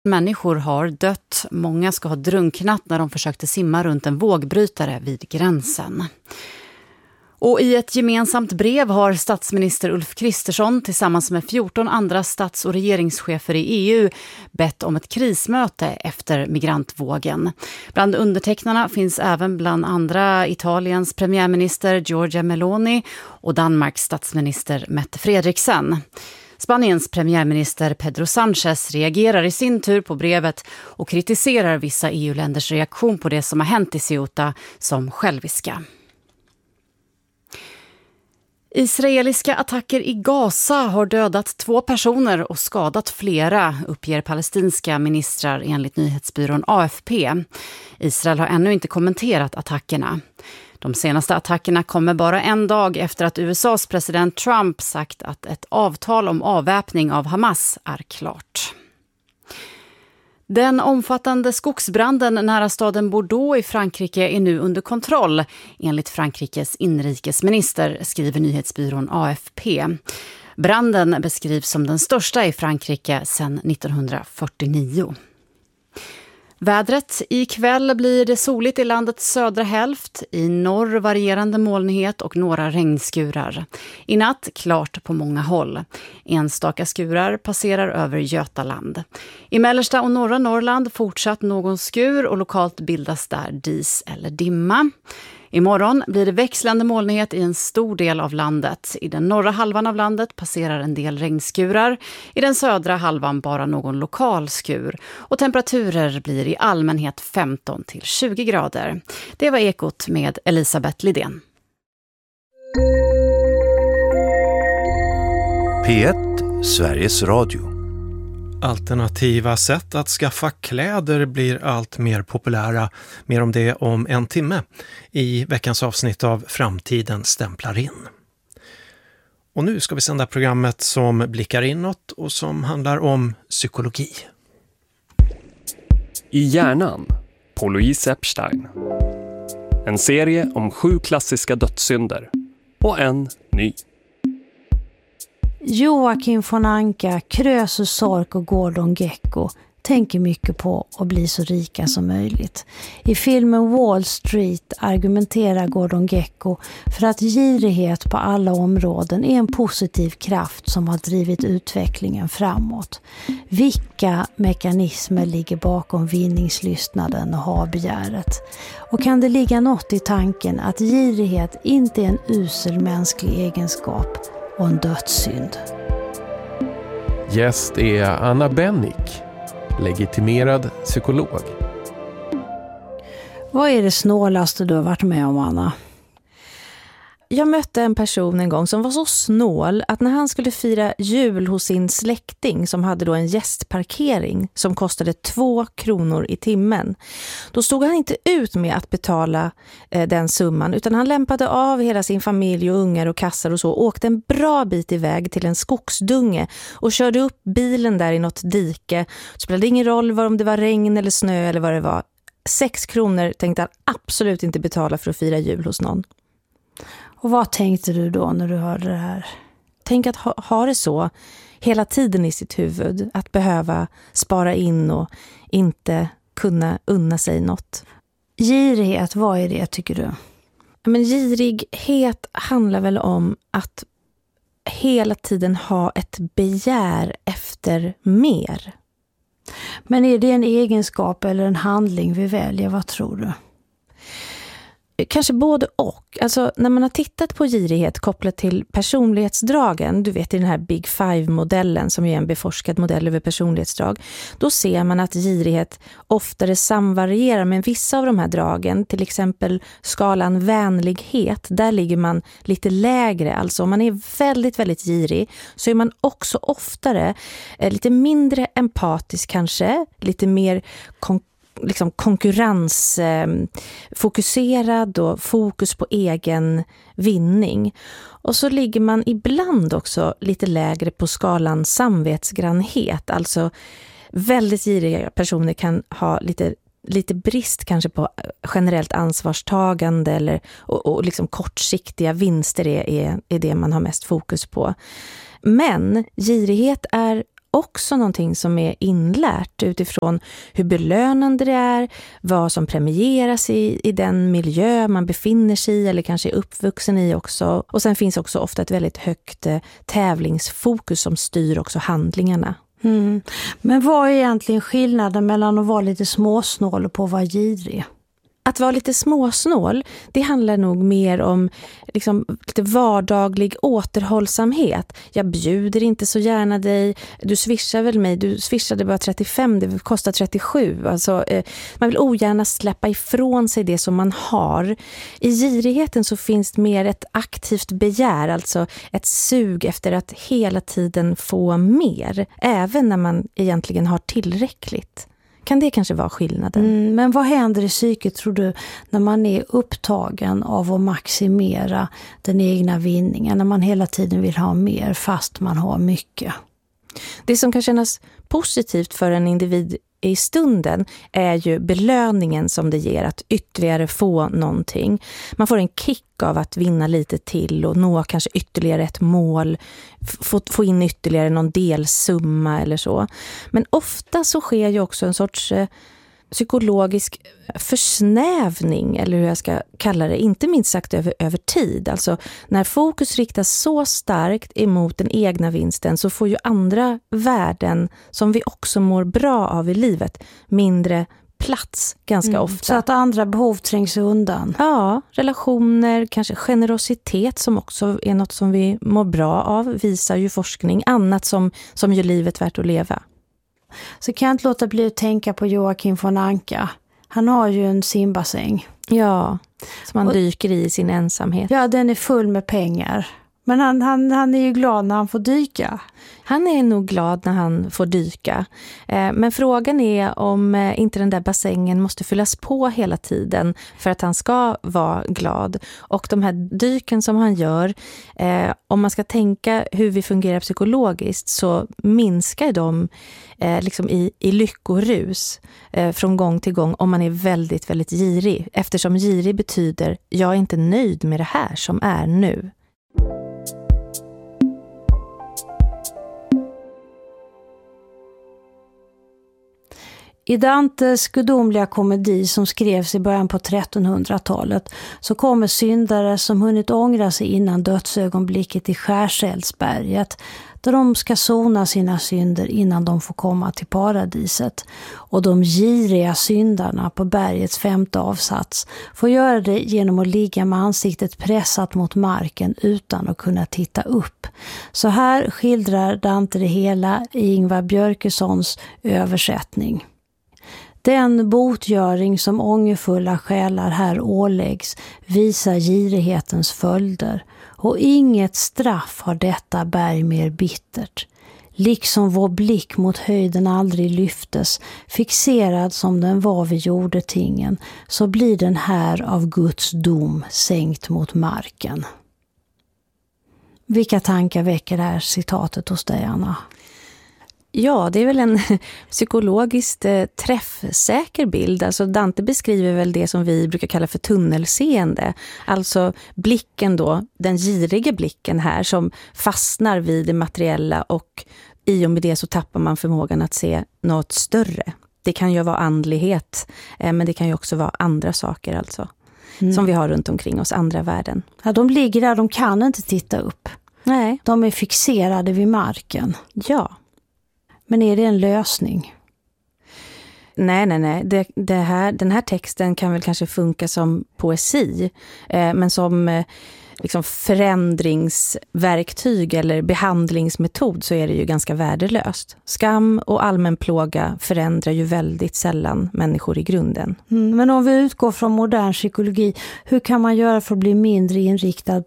Människor har dött. Många ska ha drunknat när de försökte simma runt en vågbrytare vid gränsen. Och i ett gemensamt brev har statsminister Ulf Kristersson tillsammans med 14 andra stats- och regeringschefer i EU bett om ett krismöte efter migrantvågen. Bland undertecknarna finns även bland andra Italiens premiärminister Giorgia Meloni och Danmarks statsminister Mette Frederiksen. Spaniens premiärminister Pedro Sánchez reagerar i sin tur på brevet och kritiserar vissa EU-länders reaktion på det som har hänt i Ceuta som själviska. Israeliska attacker i Gaza har dödat 2 personer och skadat flera, uppger palestinska ministrar enligt nyhetsbyrån AFP. Israel har ännu inte kommenterat attackerna. De senaste attackerna kommer bara en dag efter att USAs president Trump sagt att ett avtal om avväpning av Hamas är klart. Den omfattande skogsbranden nära staden Bordeaux i Frankrike är nu under kontroll, enligt Frankrikes inrikesminister, skriver nyhetsbyrån AFP. Branden beskrivs som den största i Frankrike sedan 1949. Vädret. Ikväll blir det soligt i landets södra hälft. I norr varierande molnighet och några regnskurar. I natt klart på många håll. Enstaka skurar passerar över Götaland. I mellersta och norra Norrland fortsatt någon skur och lokalt bildas där dis eller dimma. Imorgon blir det växlande molnighet i en stor del av landet. I den norra halvan av landet passerar en del regnskurar. I den södra halvan bara någon lokal skur. Och temperaturer blir i allmänhet 15 till 20 grader. Det var Ekot med Elisabeth Lidén. P1, Sveriges Radio. Alternativa sätt att skaffa kläder blir allt mer populära. Mer om det om en timme i veckans avsnitt av Framtiden stämplar in. Och nu ska vi sända programmet som blickar inåt och som handlar om psykologi. I hjärnan på Louise Epstein. En serie om 7 klassiska dödssynder och en ny. Joakim von Anka, Krösus Sork och Gordon Gekko tänker mycket på att bli så rika som möjligt. I filmen Wall Street argumenterar Gordon Gekko för att girighet på alla områden är en positiv kraft som har drivit utvecklingen framåt. Vilka mekanismer ligger bakom vinningslystnaden och havbegäret? Och kan det ligga något i tanken att girighet inte är en usel mänsklig egenskap och en dödssynd? Gäst är Anna Bennick, legitimerad psykolog. Vad är det snålaste du har varit med om, Anna? Jag mötte en person en gång som var så snål att när han skulle fira jul hos sin släkting som hade då en gästparkering som kostade 2 kronor i timmen. Då stod han inte ut med att betala den summan utan han lämpade av hela sin familj och ungar och kassar och så och åkte en bra bit iväg till en skogsdunge och körde upp bilen där i något dike. Det spelade ingen roll om det var regn eller snö eller vad det var. 6 kronor tänkte han absolut inte betala för att fira jul hos någon. Och vad tänkte du då när du hörde det här? Tänk att ha det så hela tiden i sitt huvud. Att behöva spara in och inte kunna unna sig något. Girighet, vad är det tycker du? Men girighet handlar väl om att hela tiden ha ett begär efter mer. Men är det en egenskap eller en handling vi väljer? Vad tror du? Kanske både och. Alltså när man har tittat på girighet kopplat till personlighetsdragen, du vet i den här Big Five-modellen som är en beforskad modell över personlighetsdrag, då ser man att girighet oftare samvarierar med vissa av de här dragen. Till exempel skalan vänlighet, där ligger man lite lägre. Alltså om man är väldigt, väldigt girig så är man också oftare lite mindre empatisk kanske, lite mer konkurrensfokuserad och fokus på egen vinning. Och så ligger man ibland också lite lägre på skalan samvetsgrannhet. Alltså väldigt giriga personer kan ha lite brist kanske på generellt ansvarstagande eller, och liksom kortsiktiga vinster är det man har mest fokus på. Men girighet är också någonting som är inlärt utifrån hur belönande det är, vad som premieras i den miljö man befinner sig i eller kanske är uppvuxen i också. Och sen finns också ofta ett väldigt högt tävlingsfokus som styr också handlingarna. Mm. Men vad är egentligen skillnaden mellan att vara lite småsnål och på att vara girig? Att vara lite småsnål, det handlar nog mer om liksom, lite vardaglig återhållsamhet. Jag bjuder inte så gärna dig, du swishar väl mig, du swishade bara 35, det kostar 37. Alltså, man vill ogärna släppa ifrån sig det som man har. I girigheten så finns det mer ett aktivt begär, alltså ett sug efter att hela tiden få mer, även när man egentligen har tillräckligt. Kan det kanske vara skillnaden? Men vad händer i psyket tror du när man är upptagen av att maximera den egna vinningen, när man hela tiden vill ha mer fast man har mycket? Det som kan kännas positivt för en individ i stunden är ju belöningen som det ger att ytterligare få någonting. Man får en kick av att vinna lite till och nå kanske ytterligare ett mål, få in ytterligare någon delsumma eller så. Men ofta så sker ju också en sorts psykologisk försnävning, eller hur jag ska kalla det, inte minst sagt över tid. Alltså när fokus riktas så starkt emot den egna vinsten så får ju andra värden som vi också mår bra av i livet mindre plats ganska ofta. Så att andra behov trängs undan. Ja, relationer, kanske generositet som också är något som vi mår bra av, visar ju forskning. Annat som gör livet värt att leva. Så kan jag inte låta bli att tänka på Joakim von Anka. Han har ju en simbassäng. Ja, som han dyker i sin ensamhet. Ja, den är full med pengar. Men han är ju glad när han får dyka. Han är nog glad när han får dyka. Men frågan är om inte den där bassängen måste fyllas på hela tiden för att han ska vara glad. Och de här dyken som han gör, om man ska tänka hur vi fungerar psykologiskt så minskar de liksom i lyckorus från gång till gång om man är väldigt, väldigt girig. Eftersom girig betyder jag är inte nöjd med det här som är nu. I Dantes gudomliga komedi som skrevs i början på 1300-talet så kommer syndare som hunnit ångra sig innan dödsögonblicket i Skärseldsberget där de ska sona sina synder innan de får komma till paradiset. Och de giriga syndarna på bergets 5:e avsats får göra det genom att ligga med ansiktet pressat mot marken utan att kunna titta upp. Så här skildrar Dante det hela i Ingvar Björkessons översättning. Den botgöring som ångerfulla själar här åläggs visar girighetens följder, och inget straff har detta berg mer bittert. Liksom vår blick mot höjden aldrig lyftes, fixerad som den var vid jordetingen, så blir den här av Guds dom sänkt mot marken. Vilka tankar väcker det här citatet hos dig, Anna? Ja, det är väl en psykologiskt träffsäker bild. Alltså Dante beskriver väl det som vi brukar kalla för tunnelseende. Alltså blicken då, den giriga blicken här som fastnar vid det materiella, och i och med det så tappar man förmågan att se något större. Det kan ju vara andlighet, men det kan ju också vara andra saker alltså. Som vi har runt omkring oss, andra värden. Ja, de ligger där, de kan inte titta upp. Nej. De är fixerade vid marken. Ja. Men är det en lösning? Nej. Den här texten kan väl kanske funka som poesi, men som liksom förändringsverktyg eller behandlingsmetod så är det ju ganska värdelöst. Skam och allmän plåga förändrar ju väldigt sällan människor i grunden. Men om vi utgår från modern psykologi, hur kan man göra för att bli mindre inriktad